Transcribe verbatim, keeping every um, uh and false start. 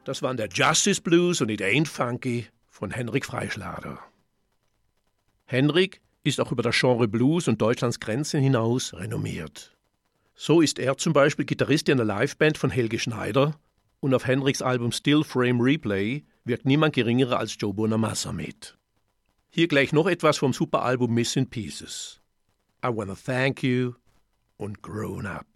Das waren der Justice Blues und It Ain't Funky von Henrik Freischlader. Henrik ist auch über das Genre Blues und Deutschlands Grenzen hinaus renommiert. So ist er zum Beispiel Gitarrist in der Liveband von Helge Schneider und auf Henriks Album Still Frame Replay wirkt niemand geringerer als Joe Bonamassa mit. Hier gleich noch etwas vom Superalbum Missing Pieces. I Wanna Thank You und Grown Up.